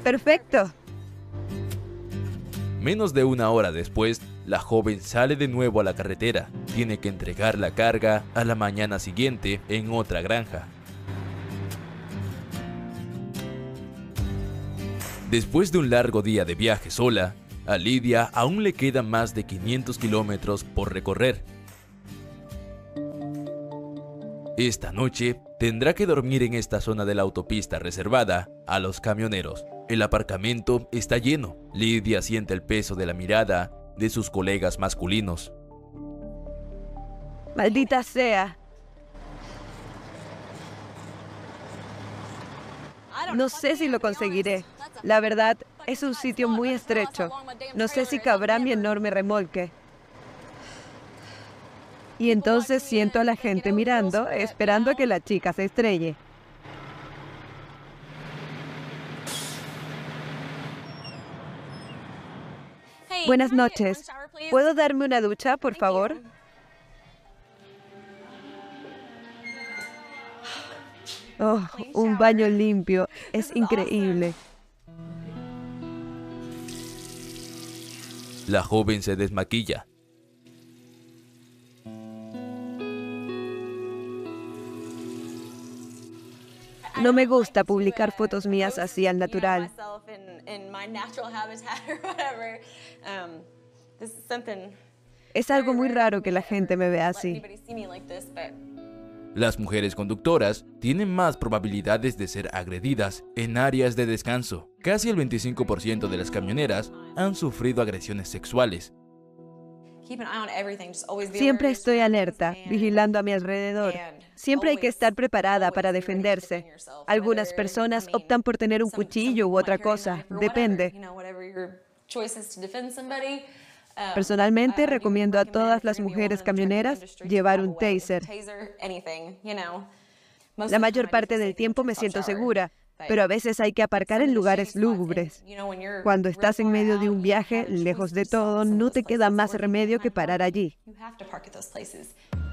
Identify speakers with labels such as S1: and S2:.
S1: Perfecto.
S2: Menos de una hora después, la joven sale de nuevo a la carretera. Tiene que entregar la carga a la mañana siguiente en otra granja. Después de un largo día de viaje sola, a Lidia aún le quedan más de 500 kilómetros por recorrer. Esta noche tendrá que dormir en esta zona de la autopista reservada a los camioneros. El aparcamiento está lleno. Lidia siente el peso de la mirada de sus colegas masculinos.
S1: Maldita sea. No sé si lo conseguiré. La verdad, es un sitio muy estrecho. No sé si cabrá mi enorme remolque. Y entonces siento a la gente mirando, esperando a que la chica se estrelle. Buenas noches. ¿Puedo darme una ducha, por favor? Oh, un baño limpio. Es increíble.
S2: La joven se desmaquilla.
S1: No me gusta publicar fotos mías así al natural. Es algo muy raro que la gente me vea así.
S2: Las mujeres conductoras tienen más probabilidades de ser agredidas en áreas de descanso. Casi el 25% de las camioneras han sufrido agresiones sexuales.
S1: Siempre estoy alerta, vigilando a mi alrededor. Siempre hay que estar preparada para defenderse. Algunas personas optan por tener un cuchillo u otra cosa, depende. Personalmente, recomiendo a todas las mujeres camioneras llevar un taser. La mayor parte del tiempo me siento segura, pero a veces hay que aparcar en lugares lúgubres. Cuando estás en medio de un viaje, lejos de todo, no te queda más remedio que parar allí.